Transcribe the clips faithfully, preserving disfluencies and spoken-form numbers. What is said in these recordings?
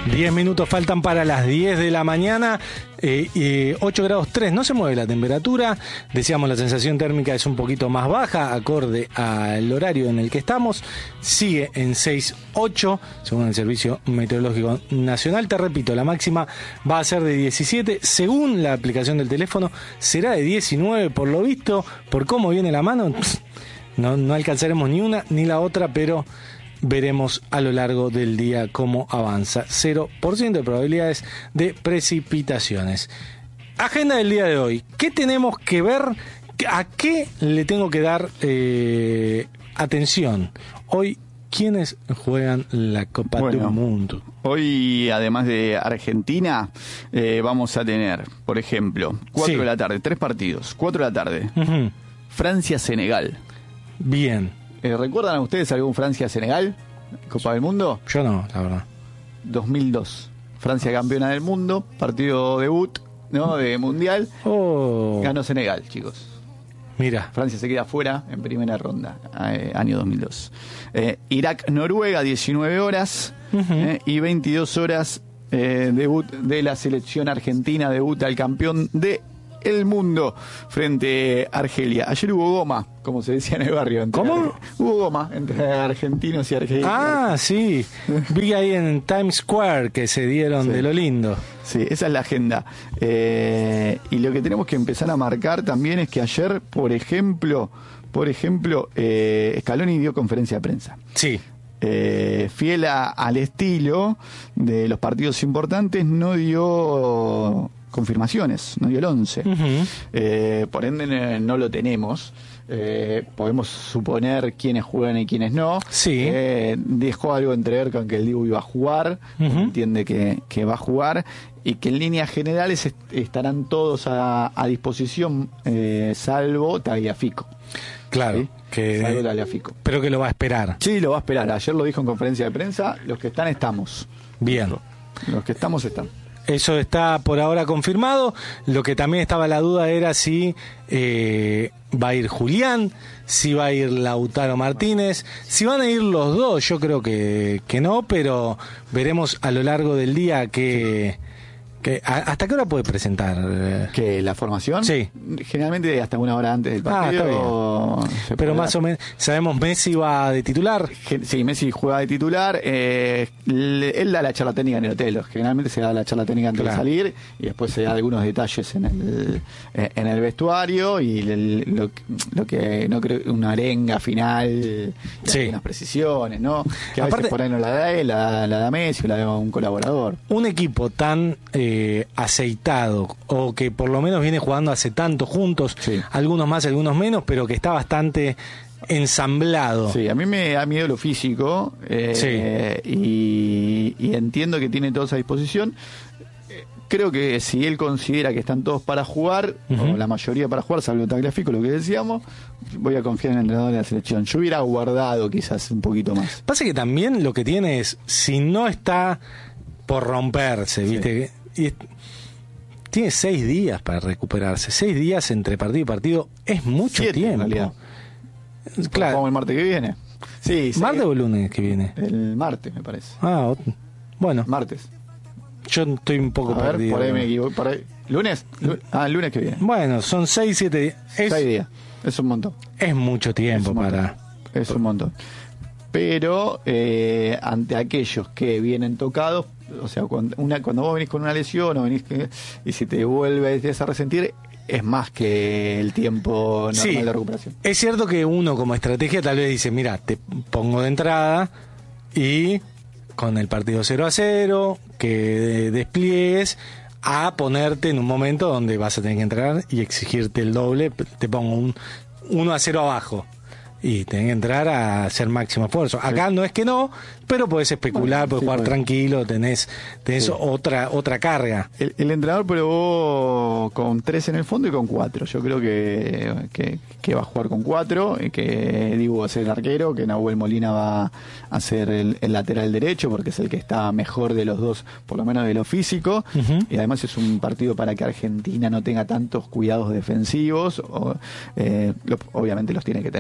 diez minutos faltan para las diez de la mañana, eh, eh, ocho grados tres, no se mueve la temperatura, decíamos la sensación térmica es un poquito más baja, acorde al horario en el que estamos, sigue en seis ocho, según el Servicio Meteorológico Nacional, te repito, la máxima va a ser de diecisiete, según la aplicación del teléfono será de diecinueve, por lo visto, por cómo viene la mano, no, no alcanzaremos ni una ni la otra, pero veremos a lo largo del día cómo avanza. cero por ciento de probabilidades de precipitaciones. Agenda del día de hoy. ¿Qué tenemos que ver? ¿A qué le tengo que dar eh, atención? Hoy, ¿quiénes juegan la Copa bueno, del Mundo? Hoy, además de Argentina, eh, vamos a tener, por ejemplo, cuatro sí. de la tarde, tres partidos. cuatro de la tarde. Uh-huh. Francia-Senegal. Bien. Eh, ¿Recuerdan ustedes algún Francia-Senegal? Copa del Mundo. Yo no, la verdad. dos mil dos. Francia campeona del mundo. Partido debut, ¿no? De mundial. Oh. Ganó Senegal, chicos. Mira. Francia se queda fuera en primera ronda, eh, año dos mil dos. Eh, Irak-Noruega, diecinueve horas. Uh-huh. eh, y veintidós horas, eh, debut de la selección argentina. Debuta el campeón de el mundo frente a Argelia. Ayer hubo goma, como se decía en el barrio. Entre ¿Cómo? Ar- hubo goma entre argentinos y argelinos. Ah, sí. Vi ahí en Times Square que se dieron sí. de lo lindo. Sí, esa es la agenda. Eh, y lo que tenemos que empezar a marcar también es que ayer, por ejemplo, por ejemplo, eh, Scaloni dio conferencia de prensa. Sí. Eh, fiel a, al estilo de los partidos importantes, no dio confirmaciones, no dio el once. Uh-huh. Eh, por ende no lo tenemos. Eh, podemos suponer quiénes juegan y quiénes no. Sí. Eh, dejó algo entrever con que el Dibu iba a jugar, uh-huh. entiende que, que va a jugar y que en líneas generales est- estarán todos a, a disposición, eh, salvo Tagliafico. Claro. ¿Sí? Que, salvo Tagliafico. Pero que lo va a esperar. Sí, lo va a esperar. Ayer lo dijo en conferencia de prensa. Los que están, estamos. Bien. Los que estamos, están. Eso está por ahora confirmado. Lo que también estaba la duda era si eh, va a ir Julián, si va a ir Lautaro Martínez, si van a ir los dos. Yo creo que, que no, pero veremos a lo largo del día que, que a, ¿hasta qué hora puede presentar? ¿Que la formación? Sí. Generalmente hasta una hora antes del partido. Ah, está bien. Pero más o menos, ¿sabemos Messi va de titular? Sí, Messi juega de titular. Eh, le, él da la charla técnica en el hotel. Generalmente se da la charla técnica antes claro. de salir y después se da algunos detalles en el en el vestuario y el, lo, lo que no creo, una arenga final, sí. unas precisiones, ¿no? Que a Aparte, veces por ahí no la da él, la, la da Messi o la da un colaborador. Un equipo tan eh, aceitado o que por lo menos viene jugando hace tanto juntos, sí. algunos más, algunos menos, pero que está bastante ensamblado. Sí, a mí me da miedo lo físico eh, sí. y, y entiendo que tiene todos a disposición. Creo que si él considera que están todos para jugar, uh-huh. o la mayoría para jugar, salvo Tagliafico, lo que decíamos, voy a confiar en el entrenador de la selección. Yo hubiera guardado quizás un poquito más. Pasa que también lo que tiene es, si no está por romperse, ¿viste? Sí. Y tiene seis días para recuperarse. Seis días entre partido y partido es mucho Siete, tiempo. En realidad. Claro. ¿Como el martes que viene? Sí, ¿Martes sí. o el lunes que viene? El martes, me parece. Ah, bueno. Martes. Yo estoy un poco a ver, perdido. Por ahí me equivoco. Por ahí. ¿Lunes? Ah, el lunes que viene. Bueno, son seis, siete días. Es, seis días. Es un montón. Es mucho tiempo es para... Es un montón. Pero eh, ante aquellos que vienen tocados, o sea, cuando, una, cuando vos venís con una lesión o venís que, y si te vuelves a resentir, es más que el tiempo normal sí, de recuperación. Es cierto que uno como estrategia tal vez dice, mira, te pongo de entrada y con el partido cero a cero, que despliegues, a ponerte en un momento donde vas a tener que entrar y exigirte el doble, te pongo un uno a cero abajo. Y tenés que entrar a hacer máximo esfuerzo. Acá sí. no es que no, pero podés especular, bueno, podés sí, jugar puede. tranquilo, tenés, tenés sí. otra otra carga. El, el entrenador probó con tres en el fondo y con cuatro. Yo creo que, que, que va a jugar con cuatro, que Dibu va a ser el arquero, que Nahuel Molina va a ser el, el lateral derecho, porque es el que está mejor de los dos, por lo menos de lo físico. Uh-huh. Y además es un partido para que Argentina no tenga tantos cuidados defensivos. O, eh, lo, obviamente los tiene que tener, ¿no? Sí,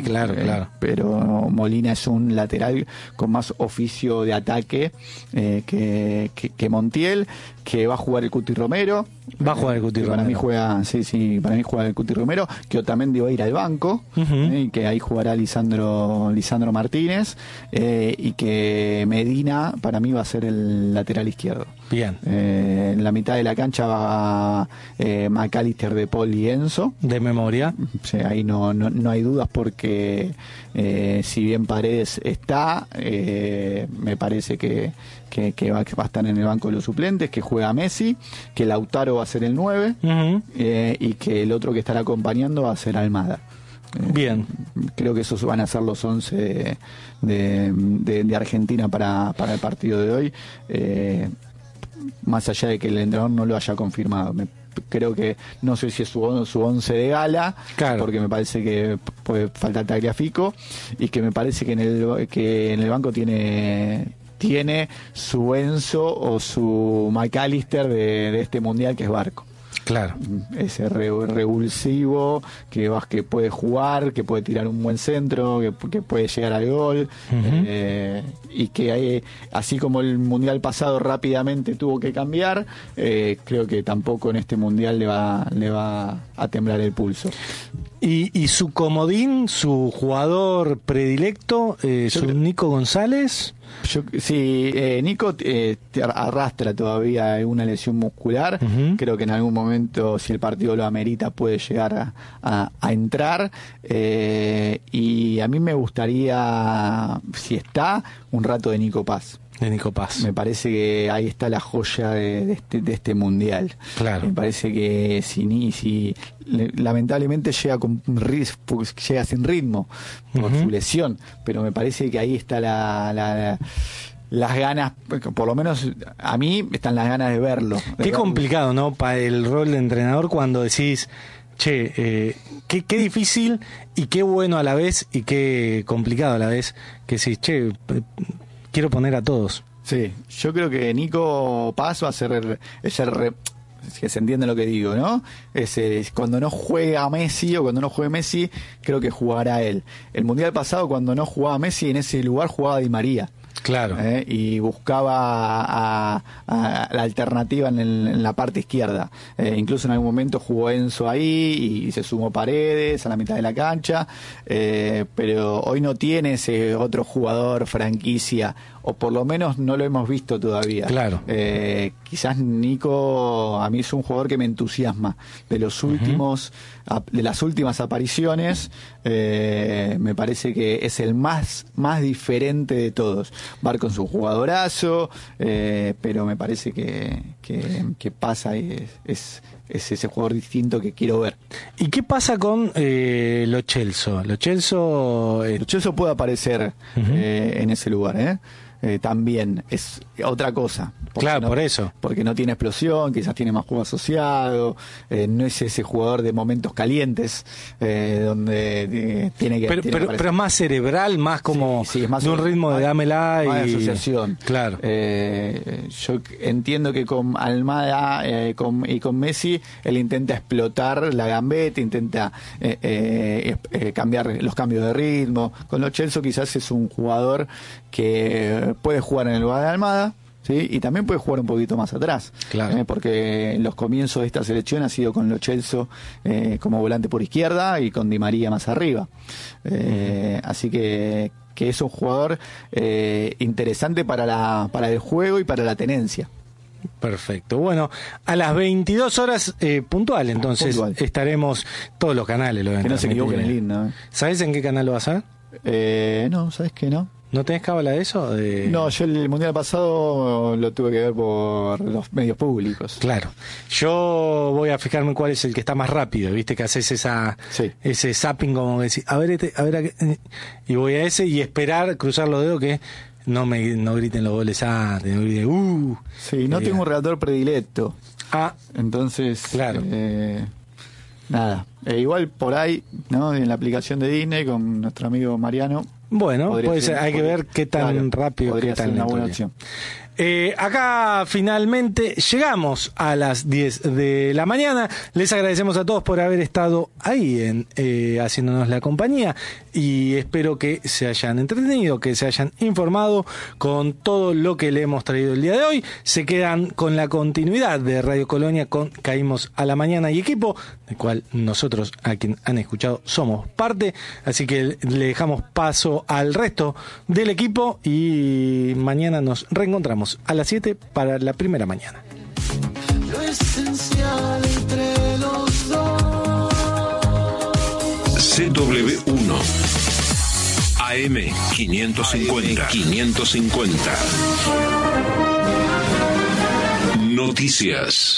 claro, eh, claro. Pero Molina es un lateral con más oficio de ataque eh, que, que, que Montiel, que va a jugar el Cuti Romero. Va a jugar el Cuti que Romero. Para mí juega, sí, sí, para mí juega el Cuti Romero, que Otamendi va a ir al banco, Uh-huh. eh, y que ahí jugará Lisandro, Lisandro Martínez, eh, y que Medina para mí va a ser el lateral izquierdo. Bien. Eh, en la mitad de la cancha va eh, McAllister, De Paul y Enzo. De memoria. Sí, ahí no, no, no hay dudas porque eh, si bien Paredes está, eh, me parece que, que, que, va, que va a estar en el banco de los suplentes, que juega Messi, que Lautaro va a ser el nueve, Uh-huh. eh, y que el otro que estará acompañando va a ser Almada. Eh, Bien. Creo que esos van a ser los once de, de, de, de Argentina para, para el partido de hoy. Eh, más allá de que el entrenador no lo haya confirmado. Me, creo que, no sé si es su, su once de gala, Claro. porque me parece que puede faltar Tagliafico, y que me parece que en el, que en el banco tiene tiene su Enzo o su McAllister de, de este mundial, que es Barco. Claro. Ese re, revulsivo, que vas que puede jugar, que puede tirar un buen centro, que, que puede llegar al gol, Uh-huh. eh, y que hay, así como el mundial pasado rápidamente tuvo que cambiar, eh, creo que tampoco en este mundial le va le va a temblar el pulso. Y, y su comodín, su jugador predilecto, eh, su creo- Nico González. Yo, sí, eh, Nico eh, te arrastra todavía una lesión muscular. Uh-huh. Creo que en algún momento, si el partido lo amerita, puede llegar a, a- a entrar. Eh, y a mí me gustaría, si está, un rato de Nico Paz. De Nico Paz. Me parece que ahí está la joya de, de este, de este mundial. Claro. Me parece que si ni si le- lamentablemente llega con ris- pues, llega sin ritmo por Ujú. su lesión, pero me parece que ahí está la, la- la- las ganas, por lo menos a mí están las ganas de verlo. de Qué verlo. complicado, ¿no? Para el rol de entrenador cuando decís, che, eh, qué, qué difícil y qué bueno a la vez y qué complicado a la vez, que decís, che, eh, quiero poner a todos. Sí, yo creo que Nico Paz va a ser ese re- que se entiende lo que digo, ¿no? Ese, cuando no juega Messi o cuando no juegue Messi, creo que jugará él. El mundial pasado, cuando no jugaba Messi, en ese lugar jugaba Di María. Claro. ¿eh? Y buscaba a, a la alternativa en, el- en la parte izquierda. Eh, incluso en algún momento jugó Enzo ahí y se sumó Paredes a la mitad de la cancha, eh, pero hoy no tiene ese otro jugador franquicia, o por lo menos no lo hemos visto todavía. Claro. Eh, quizás Nico a mí es un jugador que me entusiasma. De los últimos, ap- de las últimas apariciones, eh, me parece que es el más, más diferente de todos. Barco es un jugadorazo, eh, pero me parece que, que, que pasa y es, es, es ese jugador distinto que quiero ver. ¿Y qué pasa con eh, Lo Celso? Lo Celso... eh, Lo Celso puede aparecer Ujú. eh, en ese lugar, ¿eh? Eh, también es otra cosa. Porque Claro, no- por eso. Porque no tiene explosión, quizás tiene más juego asociado, eh, no es ese jugador de momentos calientes, eh, donde eh, tiene que... pero, tiene que pero, aparecer. pero es más cerebral, más como Sí, sí, es más de un ritmo de más- dámela y... más de asociación. Claro. Eh, yo entiendo que con Almada eh, con, y con Messi él intenta explotar la gambeta, intenta eh, eh, eh, cambiar los cambios de ritmo. Con Lo Celso quizás es un jugador que puede jugar en el lugar de Almada. ¿Sí? Y también puede jugar un poquito más atrás, Claro. eh, porque los comienzos de esta selección ha sido con Lo Celso eh, como volante por izquierda y con Di María más arriba. Eh, así que, que es un jugador eh, interesante para, la, para el juego y para la tenencia. Perfecto. Bueno, a las veintidós horas eh, puntual, entonces Puntual. estaremos todos los canales. Lo deben Que no se transmitir. equivoquen el himno. ¿eh? ¿Sabes en qué canal lo vas a ver? Eh, no, ¿sabes qué no? ¿No tenés cábala de eso? De... No, yo el mundial pasado lo tuve que ver por los medios públicos. Claro. Yo voy a fijarme cuál es el que está más rápido, ¿viste? Que haces esa, Sí. ese zapping como decir, a ver, este, a ver, a qué- y voy a ese y esperar, cruzar los dedos que no me no griten los goles antes, no griten, uh. Sí, no Que tengo un digan, relator predilecto. Ah, Entonces, Claro. eh, nada. Eh, igual por ahí, ¿no? En la aplicación de Disney con nuestro amigo Mariano. bueno, podría puede ser, hay que podría- ver qué tan claro, rápido, podría qué tan ser una lento buena es. opción. Eh, acá finalmente llegamos a las diez de la mañana. Les agradecemos a todos por haber estado ahí en, eh, haciéndonos la compañía y espero que se hayan entretenido, que se hayan informado con todo lo que le hemos traído el día de hoy. Se quedan con la continuidad de Radio Colonia con Caímos a la Mañana y equipo, del cual nosotros, a quien han escuchado, somos parte. Así que le dejamos paso al resto del equipo y mañana nos reencontramos a las siete para la primera mañana. Lo esencial entre los dos. C W uno A M quinientos cincuenta. quinientos cincuenta. Noticias.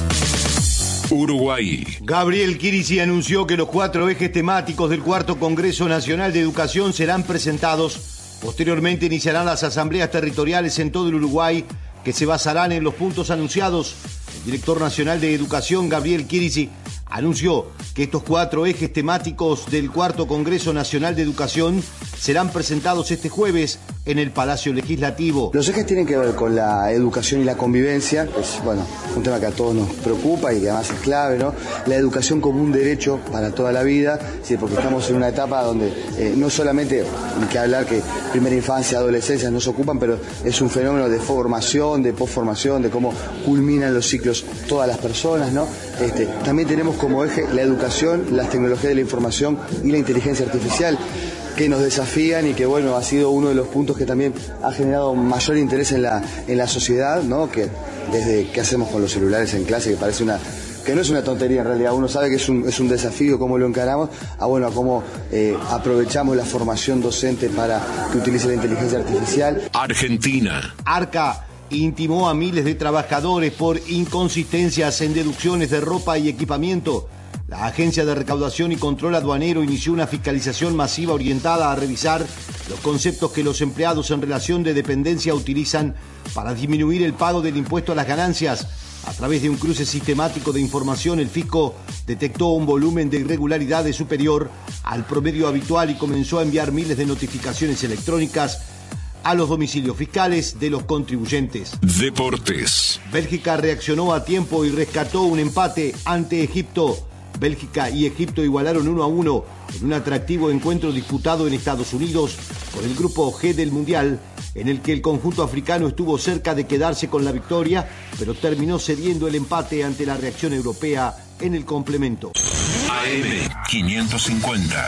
Uruguay. Gabriel Chirici anunció que los cuatro ejes temáticos del cuarto Congreso Nacional de Educación serán presentados. Posteriormente iniciarán las asambleas territoriales en todo el Uruguay que se basarán en los puntos anunciados. El director nacional de Educación, Gabriel Chirici, anunció que estos cuatro ejes temáticos del cuarto Congreso Nacional de Educación serán presentados este jueves en el Palacio Legislativo. Los ejes tienen que ver con la educación y la convivencia, que es, bueno, un tema que a todos nos preocupa y que además es clave, ¿no? La educación como un derecho para toda la vida, ¿sí? Porque estamos en una etapa donde eh, no solamente hay que hablar que primera infancia, adolescencia nos ocupan, pero es un fenómeno de formación, de posformación, de cómo culminan los ciclos todas las personas, ¿no? Este, también tenemos como eje la educación, las tecnologías de la información y la inteligencia artificial, que nos desafían y que, bueno, ha sido uno de los puntos que también ha generado mayor interés en la, en la sociedad, ¿no? Que desde qué hacemos con los celulares en clase, que parece una, que no es una tontería en realidad, uno sabe que es un, es un desafío cómo lo encaramos, a bueno, a cómo eh, aprovechamos la formación docente para que utilice la inteligencia artificial. Argentina. Arca intimó a miles de trabajadores por inconsistencias en deducciones de ropa y equipamiento. La Agencia de Recaudación y Control Aduanero inició una fiscalización masiva orientada a revisar los conceptos que los empleados en relación de dependencia utilizan para disminuir el pago del impuesto a las ganancias. A través de un cruce sistemático de información, el fisco detectó un volumen de irregularidades superior al promedio habitual y comenzó a enviar miles de notificaciones electrónicas a los domicilios fiscales de los contribuyentes. Deportes. Bélgica reaccionó a tiempo y rescató un empate ante Egipto. Bélgica y Egipto igualaron uno a uno en un atractivo encuentro disputado en Estados Unidos por el grupo G del Mundial, en el que el conjunto africano estuvo cerca de quedarse con la victoria, pero terminó cediendo el empate ante la reacción europea en el complemento. A M quinientos cincuenta.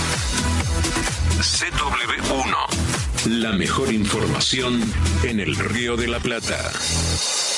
C W uno. La mejor información en el Río de la Plata.